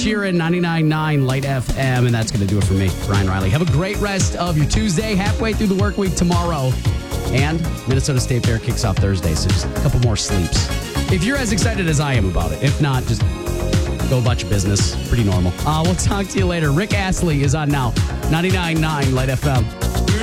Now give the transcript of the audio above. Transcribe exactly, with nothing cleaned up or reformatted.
Sheeran, ninety-nine point nine Light F M. And that's going to do it for me, Ryan Riley. Have a great rest of your Tuesday, halfway through the work week tomorrow. And Minnesota State Fair kicks off Thursday, so just a couple more sleeps. If you're as excited as I am about it, if not, just go about your business. Pretty normal. Uh, we'll talk to you later. Rick Astley is on now. ninety-nine point nine Light F M.